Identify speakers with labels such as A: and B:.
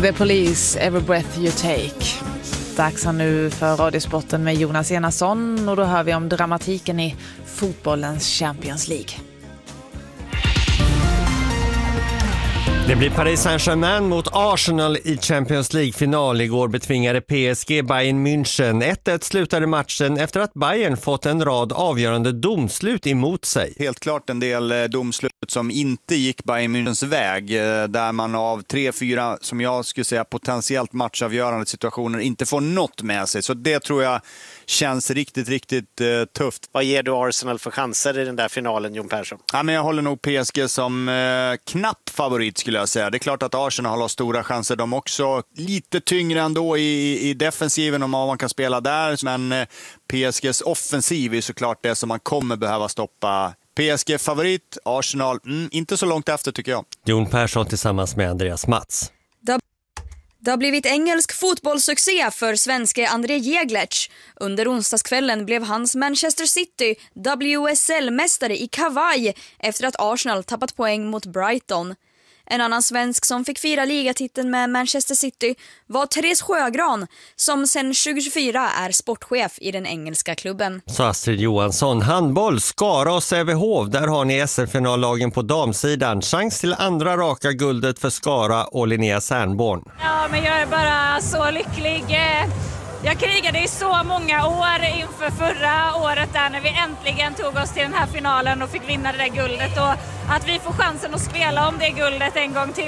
A: The Police, Every Breath You Take. Dags nu för Radiosporten med Jonas Enarsson, och då hör vi om dramatiken i fotbollens Champions League.
B: Det blir Paris Saint-Germain mot Arsenal i Champions League-final. Igår betvingade PSG Bayern München. 1-1 slutade matchen efter att Bayern fått en rad avgörande domslut emot sig.
C: Helt klart en del domslut som inte gick Bayern Münchens väg, där man av 3-4, som jag skulle säga, potentiellt matchavgörande situationer inte får något med sig. Så det tror jag känns riktigt tufft.
D: Vad ger du Arsenal för chanser i den där finalen, Jon Persson?
C: Ja, men jag håller nog PSG som knapp favorit, skulle jag säga. Det är klart att Arsenal har stora chanser. De också lite tyngre ändå i defensiven, om man kan spela där. Men PSGs offensiv är såklart det som man kommer behöva stoppa. PSG favorit, Arsenal inte så långt efter, tycker jag.
B: Jon Persson tillsammans med Andreas Mats.
E: Det har blivit engelsk fotbollssuccé för svenske André Jeglertz. Under onsdagskvällen blev hans Manchester City WSL-mästare i kavaj efter att Arsenal tappat poäng mot Brighton. En annan svensk som fick fira ligatiteln med Manchester City var Therese Sjögran, som sedan 2024 är sportchef i den engelska klubben.
B: Så Astrid Johansson, handboll, Skara och Sävehof. Där har ni SM-finallagen på damsidan. Chans till andra raka guldet för Skara och Linnea Särnborn.
F: Ja, men jag är bara så lycklig. Jag krigade i så många år inför förra året där när vi äntligen tog oss till den här finalen och fick vinna det där guldet. Och att vi får chansen att spela om det guldet en gång till